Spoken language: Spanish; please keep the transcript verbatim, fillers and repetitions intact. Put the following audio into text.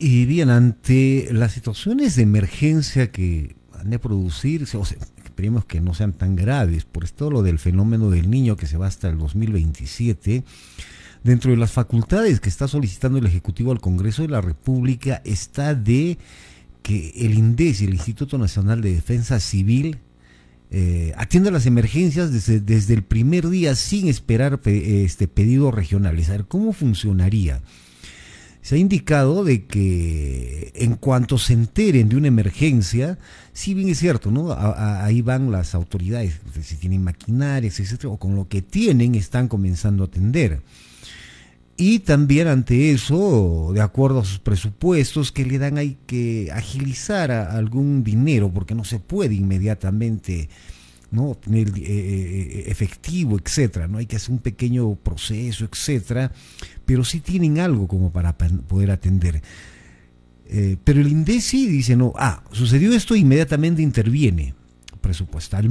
Y bien, ante las situaciones de emergencia que han de producirse, o sea, esperemos que no sean tan graves, por esto lo del fenómeno del Niño que se va hasta el dos mil veintisiete, dentro de las facultades que está solicitando el Ejecutivo al Congreso de la República está de que el INDECI, el Instituto Nacional de Defensa Civil, eh, atienda las emergencias desde, desde el primer día sin esperar pe, este, pedidos regionales. A ver, ¿cómo funcionaría? Se ha indicado de que en cuanto se enteren de una emergencia, si bien es cierto, ¿no? A, a, ahí van las autoridades, si tienen maquinarias, etcétera, o con lo que tienen están comenzando a atender. Y también ante eso, de acuerdo a sus presupuestos, que le dan, hay que agilizar a algún dinero, porque no se puede inmediatamente, ¿no? Tener eh, efectivo, etcétera, ¿no? Hay que hacer un pequeño proceso, etcétera, pero sí tienen algo como para poder atender. Eh, pero el INDECI dice, no, ah, sucedió esto, inmediatamente interviene presupuestal.